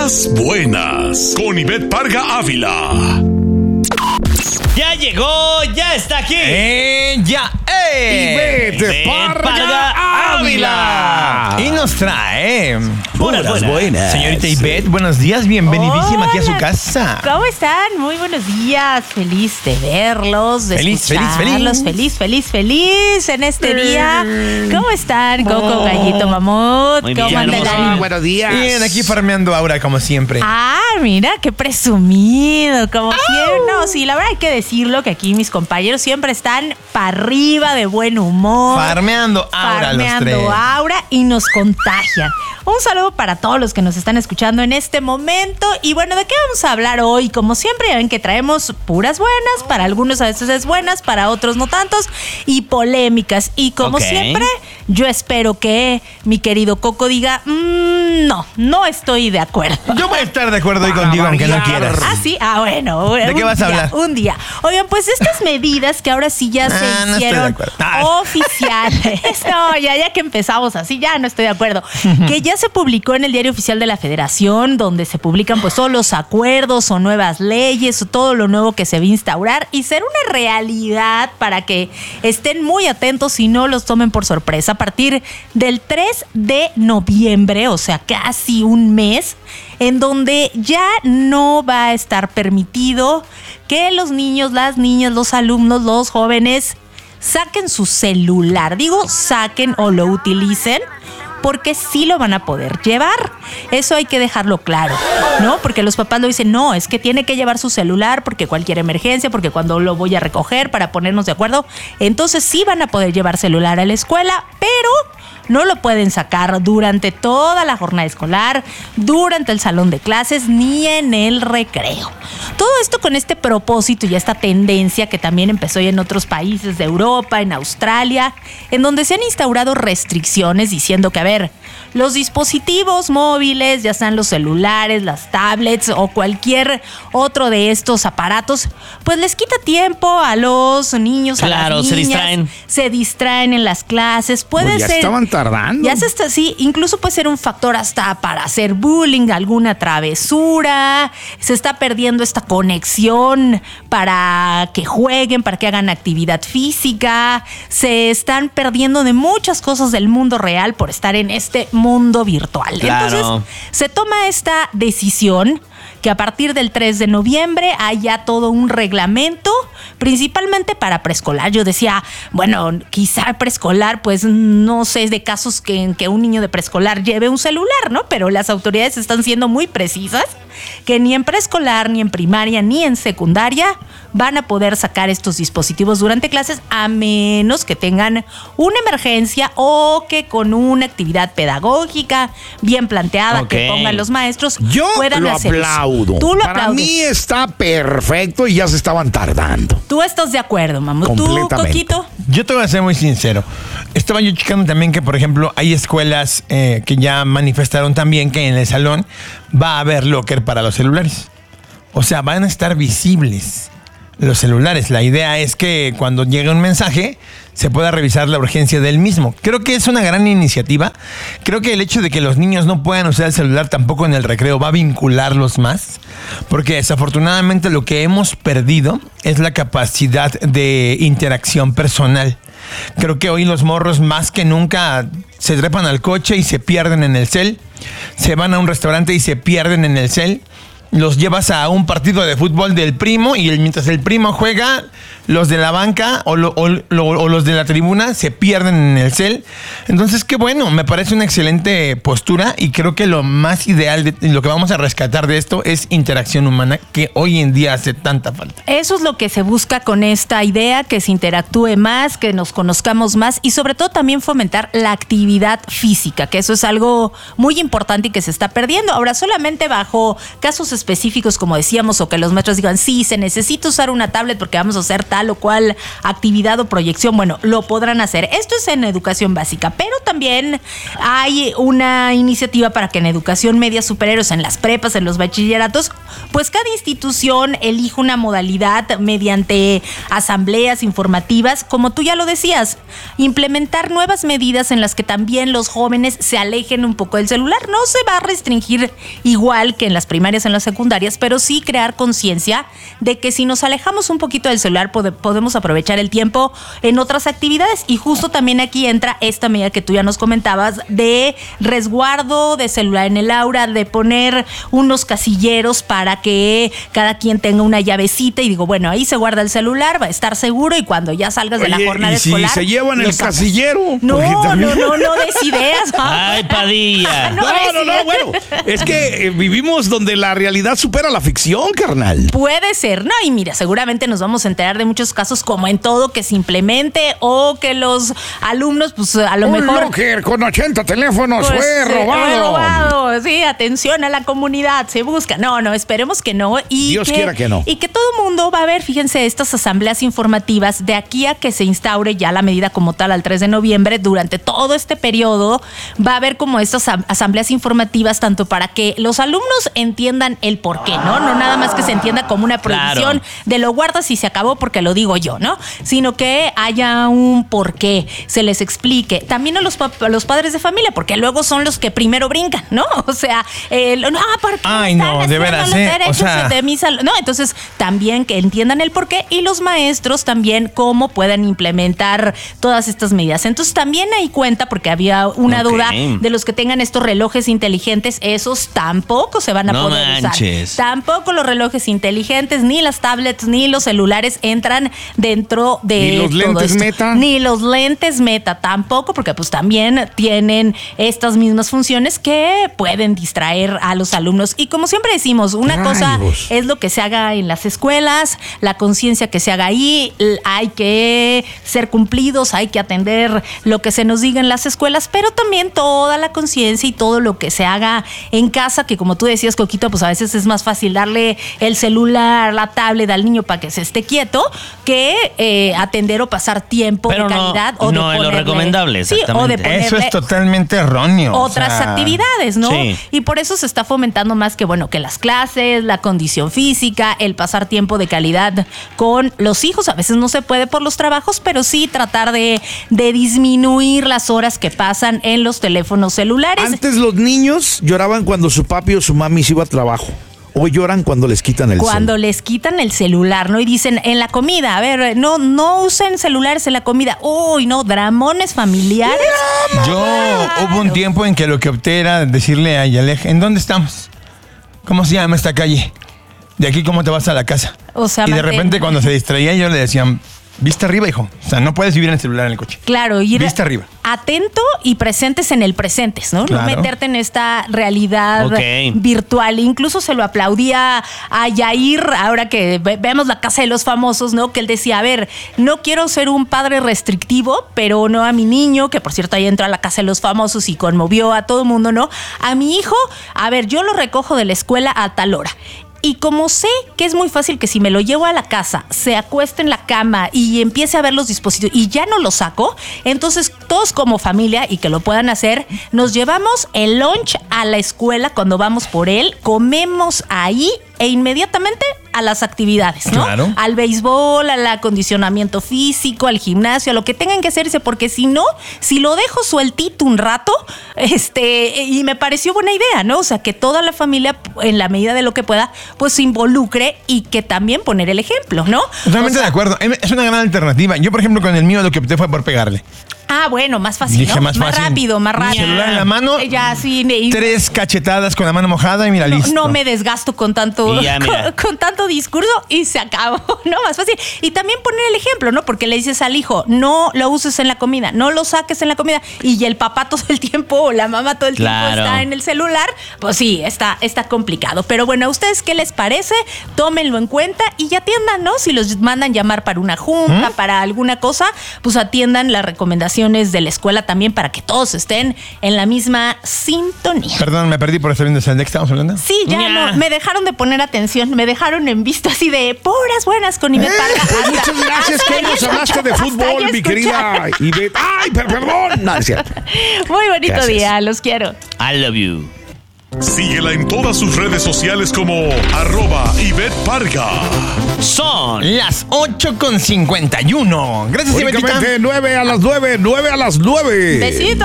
Puras buenas, con Ivette Parga Ávila. Ya llegó, ya está aquí. Ivette Parga Ávila. Y nos trae Puras buenas. Señorita Ivette, buenos días, bienvenidísima aquí a su casa. ¿Cómo están? Muy buenos días. Feliz de verlos, de escucharlos. Feliz en este día. ¿Cómo están, Coco, Gallito, Mamut? Muy ¿Cómo bien, andan? hermoso. Buenos días. Bien, aquí farmeando aura como siempre. Mira, qué presumido, como siempre. No, sí, la verdad hay que decirlo que aquí mis compañeros siempre están para arriba de buen humor. Farmeando aura los tres. Aura y nos contagian. Un saludo para todos los que nos están escuchando en este momento. Y bueno, ¿de qué vamos a hablar hoy? Como siempre, ya ven que traemos puras buenas. Para algunos a veces es buenas, para otros no tantos. Y polémicas. Y como siempre, yo espero que mi querido Coco diga, no estoy de acuerdo. Yo voy a estar de acuerdo hoy contigo, aunque no quieras. Sí, bueno. ¿De qué vas a hablar? Un día. Oigan, pues estas medidas que ahora sí ya se no estoy de hicieron acuerdo. oficiales. No, ya que empezamos así, ya no estoy de acuerdo. Que ya se publicó en el Diario Oficial de la Federación, donde se publican pues todos los acuerdos o nuevas leyes o todo lo nuevo que se va a instaurar y ser una realidad para que estén muy atentos y no los tomen por sorpresa. A partir del 3 de noviembre, o sea, casi un mes, en donde ya no va a estar permitido que los niños, las niñas, los alumnos, los jóvenes saquen su celular. Digo, saquen o lo utilicen porque sí lo van a poder llevar. Eso hay que dejarlo claro, ¿no? Porque los papás lo dicen, no, es que tiene que llevar su celular porque cualquier emergencia, porque cuando lo voy a recoger para ponernos de acuerdo. Entonces sí van a poder llevar celular a la escuela, pero no lo pueden sacar durante toda la jornada escolar, durante el salón de clases, ni en el recreo. Todo esto con este propósito y esta tendencia que también empezó ya en otros países de Europa, en Australia, en donde se han instaurado restricciones diciendo que, a ver, los dispositivos móviles, ya sean los celulares, las tablets o cualquier otro de estos aparatos, pues les quita tiempo a los niños, a las niñas. Se distraen en las clases. Puede ya ser. Estaban tardando. Ya se está, sí, incluso puede ser un factor hasta para hacer bullying, alguna travesura. Se está perdiendo esta conexión para que jueguen, para que hagan actividad física. Se están perdiendo de muchas cosas del mundo real por estar en este mundo virtual. Claro. Entonces, se toma esta decisión que a partir del 3 de noviembre haya todo un reglamento, principalmente para preescolar. Yo decía, bueno, quizá preescolar, pues no sé de casos en que un niño de preescolar lleve un celular, ¿no? Pero las autoridades están siendo muy precisas que ni en preescolar, ni en primaria, ni en secundaria van a poder sacar estos dispositivos durante clases a menos que tengan una emergencia o que con una actividad pedagógica bien planteada que pongan los maestros puedan lo hacer aplaudo. Eso. Tú lo Para aplaudes. mí está perfecto y ya se estaban tardando. Tú estás de acuerdo, mamá. ¿Tú, Completamente. Coquito? Yo te voy a ser muy sincero. Estaba yo checando también que, por ejemplo, hay escuelas que ya manifestaron también que en el salón va a haber locker para los celulares. O sea, van a estar visibles los celulares. La idea es que cuando llegue un mensaje se pueda revisar la urgencia del mismo. Creo que es una gran iniciativa. Creo que el hecho de que los niños no puedan usar el celular tampoco en el recreo va a vincularlos más, porque desafortunadamente lo que hemos perdido es la capacidad de interacción personal. Creo que hoy los morros más que nunca se trepan al coche y se pierden en el cel, se van a un restaurante y se pierden en el cel. Los llevas a un partido de fútbol del primo y mientras el primo juega, los de la banca o los de la tribuna se pierden en el cel. Entonces, qué bueno, me parece una excelente postura y creo que lo más ideal, lo que vamos a rescatar de esto es interacción humana, que hoy en día hace tanta falta. Eso es lo que se busca con esta idea, que se interactúe más, que nos conozcamos más y sobre todo también fomentar la actividad física, que eso es algo muy importante y que se está perdiendo. Ahora, solamente bajo casos específicos, como decíamos, o que los maestros digan, sí, se necesita usar una tablet porque vamos a hacer tal tal o cual actividad o proyección, bueno, lo podrán hacer. Esto es en educación básica, pero también hay una iniciativa para que en educación media superior, en las prepas, en los bachilleratos, pues cada institución elija una modalidad mediante asambleas informativas, como tú ya lo decías, implementar nuevas medidas en las que también los jóvenes se alejen un poco del celular. No se va a restringir igual que en las primarias, en las secundarias, pero sí crear conciencia de que si nos alejamos un poquito del celular podemos aprovechar el tiempo en otras actividades. Y justo también aquí entra esta medida que tú ya nos comentabas de resguardo de celular en el aula, de poner unos casilleros para que cada quien tenga una llavecita y digo, bueno, ahí se guarda el celular, va a estar seguro y cuando ya salgas de la jornada escolar... ¿y si se llevan el casillero? No des ideas. Ay, Padilla. No, bueno, es que vivimos donde la realidad supera la ficción, carnal. Puede ser, ¿no? Y mira, seguramente nos vamos a enterar de muchos casos como en todo que se implemente o que los alumnos, pues a lo mejor... Un locker con 80 teléfonos pues, fue robado. Sí, atención a la comunidad, se busca. No, esperemos que no. Y Dios quiera que no. Y que todo mundo va a ver, fíjense, estas asambleas informativas de aquí a que se instaure ya la medida como tal al 3 de noviembre, durante todo este periodo va a haber como estas asambleas informativas tanto para que los alumnos entiendan el por qué, ¿no? No nada más que se entienda como una prohibición de lo guardas y se acabó porque lo digo yo, ¿no? Sino que haya un por qué, se les explique. También a los padres de familia, porque luego son los que primero brincan, ¿no? O sea, ¿por qué ay, no, de veras, o sea, de mis no, entonces también que entiendan el por qué y los maestros también cómo puedan implementar todas estas medidas. Entonces también hay cuenta, porque había una duda de los que tengan estos relojes inteligentes, esos tampoco se van a poder usar. Tampoco los relojes inteligentes, ni las tablets, ni los celulares entran dentro de ni los lentes Meta. Ni los lentes Meta tampoco, porque pues también tienen estas mismas funciones que pueden distraer a los alumnos. Y como siempre decimos, una cosa es lo que se haga en las escuelas, la conciencia que se haga ahí, hay que ser cumplidos, hay que atender lo que se nos diga en las escuelas, pero también toda la conciencia y todo lo que se haga en casa, que como tú decías, Coquito, pues a veces es más fácil darle el celular, la tablet al niño para que se esté quieto que atender o pasar tiempo pero de calidad. No es lo recomendable, exactamente. Sí, o de ponerle eso es totalmente erróneo. Otras actividades, ¿no? Sí. Y por eso se está fomentando más que, bueno, que las clases, la condición física, el pasar tiempo de calidad con los hijos. A veces no se puede por los trabajos, pero sí tratar de disminuir las horas que pasan en los teléfonos celulares. Antes los niños lloraban cuando su papi o su mami se iba a trabajo. Hoy lloran cuando les quitan el celular. Cuando les quitan el celular, ¿no? Y dicen, en la comida, a ver, no usen celulares en la comida. Uy, no, dramones familiares. Yo hubo un tiempo en que lo que opté era decirle a Yalej, ¿en dónde estamos? ¿Cómo se llama esta calle? De aquí, ¿cómo te vas a la casa? O sea, y de repente cuando se distraía yo le decía, vista arriba, hijo. O sea, no puedes vivir en el celular en el coche. Claro, ir vista arriba. Atento y presentes en el presentes, ¿no? Claro. No meterte en esta realidad virtual. Incluso se lo aplaudía a Yair, ahora que vemos La Casa de los Famosos, ¿no? Que él decía, a ver, no quiero ser un padre restrictivo, pero no a mi niño, que por cierto ahí entró a La Casa de los Famosos y conmovió a todo el mundo, ¿no? A mi hijo, a ver, yo lo recojo de la escuela a tal hora. Y como sé que es muy fácil que si me lo llevo a la casa, se acueste en la cama y empiece a ver los dispositivos y ya no lo saco, entonces todos como familia, y que lo puedan hacer, nos llevamos el lunch a la escuela cuando vamos por él, comemos ahí e inmediatamente a las actividades, ¿no? Claro. Al béisbol, al acondicionamiento físico, al gimnasio, a lo que tengan que hacerse, porque si no, si lo dejo sueltito un rato, y me pareció buena idea, ¿no? O sea, que toda la familia, en la medida de lo que pueda, pues se involucre y que también poner el ejemplo, ¿no? Totalmente de acuerdo. Es una gran alternativa. Yo, por ejemplo, con el mío lo que opté fue por pegarle. Ah, bueno, más fácil, Dije, ¿no? más fácil. Rápido, más rápido. Celular en la mano, ya, sí. 3 cachetadas con la mano mojada y mira, listo. No me desgasto con tanto, con tanto discurso y se acabó, ¿no? Más fácil. Y también poner el ejemplo, ¿no? Porque le dices al hijo, no lo uses en la comida, no lo saques en la comida. Y el papá todo el tiempo o la mamá todo el tiempo está en el celular. Pues sí, está complicado. Pero bueno, ¿a ustedes qué les parece? Tómenlo en cuenta y ya atiendan, ¿no? Si los mandan llamar para una junta, para alguna cosa, pues atiendan la recomendación recomendaciones de la escuela también para que todos estén en la misma sintonía. Perdón, me perdí por estar viendo. ¿De qué estamos hablando? Sí, ya no, me dejaron de poner atención, me dejaron en visto así de puras buenas con Ivette Parga. Pues muchas gracias, que nos hablaste de fútbol, mi querida Ivette. ¡Ay, perdón! No, es cierto. Muy bonito Gracias. día, los quiero. I love you. Síguela en todas sus redes sociales como @Ivette Parga. Son Las 8:51. Gracias, Ivetita. Únicamente 9 a las 9. Besito.